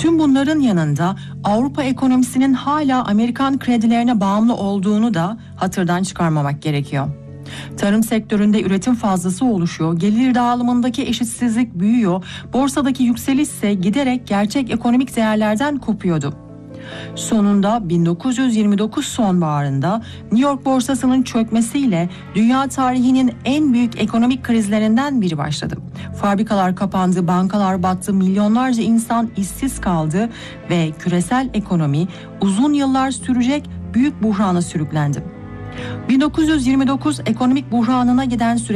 Tüm bunların yanında Avrupa ekonomisinin hala Amerikan kredilerine bağımlı olduğunu da hatırdan çıkarmamak gerekiyor. Tarım sektöründe üretim fazlası oluşuyor, gelir dağılımındaki eşitsizlik büyüyor, borsadaki yükseliş ise giderek gerçek ekonomik değerlerden kopuyordu. Sonunda 1929 sonbaharında New York borsasının çökmesiyle dünya tarihinin en büyük ekonomik krizlerinden biri başladı. Fabrikalar kapandı, bankalar battı, milyonlarca insan işsiz kaldı ve küresel ekonomi uzun yıllar sürecek büyük buhrana sürüklendi. 1929 ekonomik buhranına giden süreç